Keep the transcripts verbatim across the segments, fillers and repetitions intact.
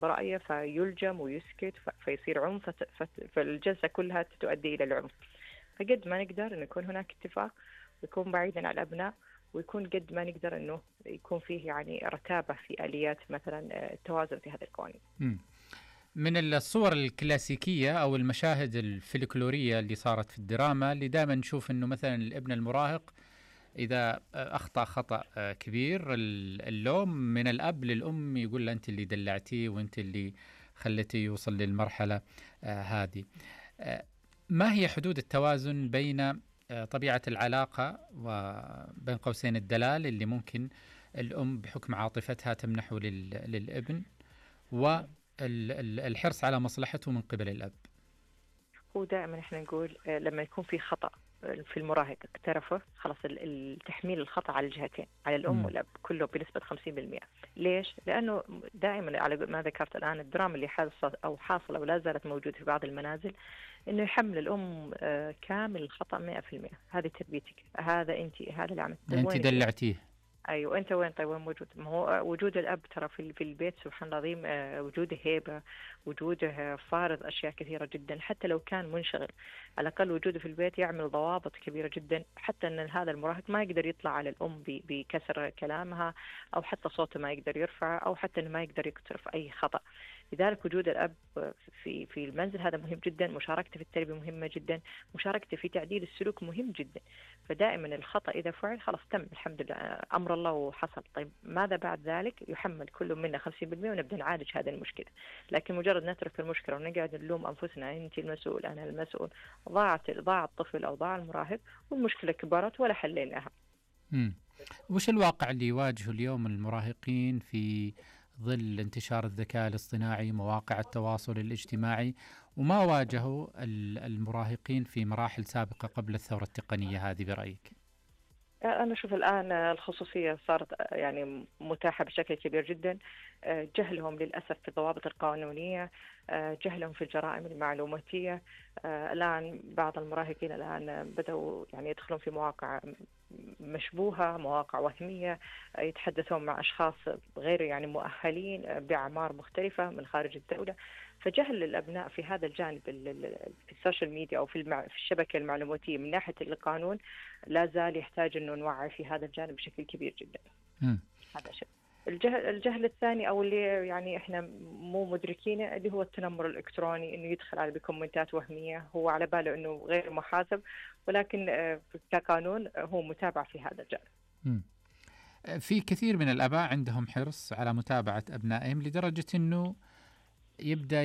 برأيه فيلجم ويسكت فيصير عنف، فالجلسة كلها تؤدي إلى العنف. فقد ما نقدر إنه يكون هناك اتفاق ويكون بعيدا عن الأبناء، ويكون قد ما نقدر إنه يكون فيه يعني رتابة في آليات مثلا التوازن في هذه القوانين. من الصور الكلاسيكية أو المشاهد الفلكلورية اللي صارت في الدراما، اللي دائما نشوف إنه مثلا الابن المراهق إذا أخطأ خطأ كبير، اللوم من الأب للأم، يقول له أنت اللي دلعتيه وأنت اللي خلتيه يوصل للمرحلة هذه. ما هي حدود التوازن بين طبيعة العلاقة وبين قوسين الدلال اللي ممكن الأم بحكم عاطفتها تمنحه للابن، والحرص على مصلحته من قبل الأب؟ هو دائما احنا نقول لما يكون في خطأ في المراهق اقترفه، خلاص التحميل الخطأ على الجهتين، على الأم والأب، كله بنسبة خمسين بالمئة. ليش؟ لأنه دائما على ما ذكرت الآن الدراما اللي حاصلة أو حاصلة ولا زالت موجودة في بعض المنازل، إنه يحمل الأم كامل الخطأ مئة بالمئة. هذه تربيتك، هذا أنت، هذا اللي عملت، أنت دلعتيه. أيوة أنت وين؟ طيب وين موجود؟ ما هو وجود الأب ترى في في البيت سبحان الله العظيم وجوده هيبة، وجوده فارض أشياء كثيرة جدا. حتى لو كان منشغل، على الأقل وجوده في البيت يعمل ضوابط كبيرة جدا، حتى أن هذا المراهق ما يقدر يطلع على الأم بكسر كلامها، أو حتى صوته ما يقدر يرفع، أو حتى أنه ما يقدر يقترف أي خطأ. لذلك وجود الأب في في المنزل هذا مهم جدا، مشاركته في التربية مهمة جدا، مشاركته في تعديل السلوك مهم جدا. فدائما الخطأ إذا فعل خلاص تم الحمد لله أمر الله وحصل. طيب ماذا بعد ذلك؟ يحمل كل منا خمسين بالمئة ونبدأ نعالج هذه المشكلة. لكن مجرد نترك المشكلة ونقعد نلوم أنفسنا، أنت المسؤول أنا المسؤول، ضاعت ضاع الطفل أو ضاع المراهق والمشكلة كبرت ولا حليناها. امم وش الواقع اللي يواجهه اليوم المراهقين في ظل انتشار الذكاء الاصطناعي، مواقع التواصل الاجتماعي، وما واجهوا المراهقين في مراحل سابقة قبل الثورة التقنية هذه برأيك؟ أنا أشوف الآن الخصوصية صارت يعني متاحة بشكل كبير جدا. جهلهم للأسف في الضوابط القانونية، جهلهم في الجرائم المعلوماتية. الآن بعض المراهقين الآن بدأوا يعني يدخلون في مواقع مشبوهة، مواقع وهمية، يتحدثون مع أشخاص غير يعني مؤهلين بأعمار مختلفة من خارج الدولة. فجهل الأبناء في هذا الجانب في السوشيال ميديا أو في في الشبكة المعلوماتية من ناحية القانون لا زال يحتاج إنه نوعي في هذا الجانب بشكل كبير جدا. م. هذا شيء. الجهل الجهل الثاني أو اللي يعني إحنا مو مدركينه اللي هو التنمر الإلكتروني، إنه يدخل على بكومنتات وهمية، هو على باله إنه غير محاسب، ولكن كقانون هو متابع في هذا الجانب. م. في كثير من الآباء عندهم حرص على متابعة أبنائهم لدرجة إنه يبدأ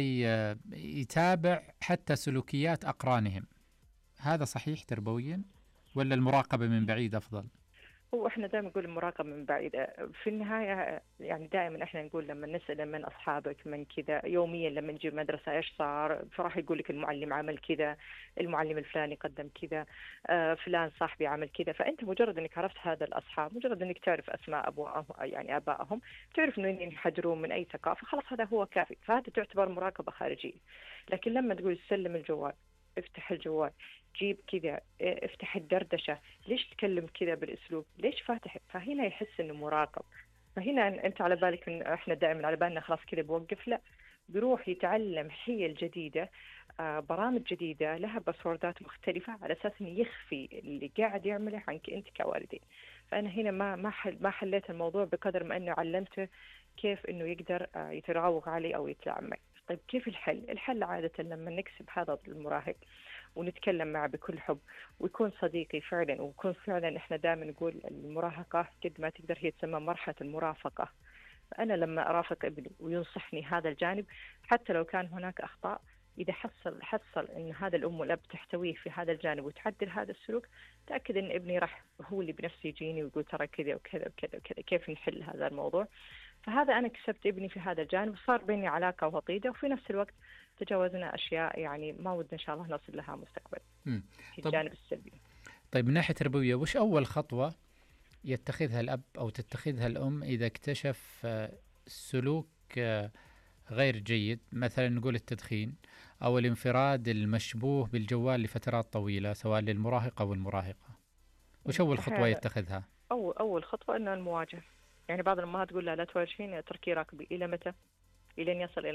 يتابع حتى سلوكيات أقرانهم. هذا صحيح تربويا ولا المراقبة من بعيد أفضل؟ هو احنا دائما نقول المراقبة من بعيد. في النهاية يعني دائما احنا نقول لما نسأل من أصحابك من كذا يوميا، لما نجي مدرسة ايش صار، فراح يقول لك المعلم عمل كذا، المعلم الفلاني قدم كذا، آه فلان صاحبي عمل كذا. فأنت مجرد انك عرفت هذا الأصحاب، مجرد انك تعرف أسماء أبوهم يعني آبائهم، تعرف انه ينحدرون من أي ثقافة، خلاص هذا هو كافي. فهذا تعتبر مراقبة خارجية. لكن لما تقول سلم الجوال، افتح الجوال، جيب كذا، افتح الدردشة، ليش تكلم كذا بالاسلوب، ليش فاتح، فهنا يحس انه مراقب. فهنا انت على بالك ان احنا دائما على بالنا خلاص كذا بوقف، لا، بيروح يتعلم حيل جديدة، آه برامج جديدة لها باسوردات مختلفة على اساس انه يخفي اللي قاعد يعمله عنك انت كوالدين. فانا هنا ما ما حل ما حليت الموضوع بقدر ما انه علمته كيف انه يقدر آه يتراوغ علي او يتلاعب معي. طيب كيف الحل؟ الحل عادة لما نكسب هذا المراهق ونتكلم معه بكل حب ويكون صديقي فعلا، ويكون فعلا احنا دائما نقول المراهقة قد ما تقدر هي تسمى مرحلة المرافقة. فأنا لما أرافق ابني وينصحني هذا الجانب، حتى لو كان هناك أخطاء، إذا حصل حصل إن هذا الأم والأب تحتويه في هذا الجانب وتعدل هذا السلوك، تأكد إن ابني راح هو اللي بنفسه يجيني ويقول ترى كذا وكذا وكذا وكذا، كيف نحل هذا الموضوع. فهذا أنا كسبت ابني في هذا الجانب، وصار بيني علاقة وطيدة، وفي نفس الوقت تجاوزنا أشياء يعني ما ودنا إن شاء الله نصل لها مستقبل في الجانب السلبي. طيب من ناحية تربوية، وش أول خطوة يتخذها الأب أو تتخذها الأم إذا اكتشف سلوك غير جيد، مثلا نقول التدخين أو الانفراد المشبوه بالجوال لفترات طويلة سواء للمراهق أو المراهقة؟ وش أول خطوة يتخذها؟ أول أول خطوة إنه المواجهة. يعني بعض الأمهات تقول لا لا تواجهين اتركي راكبي. إلى متى؟ الين يصل